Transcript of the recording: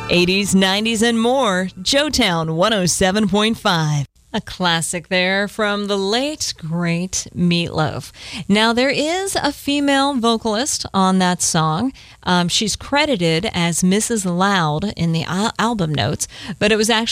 80s, 90s, and more. Joetown 107.5. A classic there from the late, great Meatloaf. Now, there is a female vocalist on that song. She's credited as Mrs. Loud in the album notes, but it was actually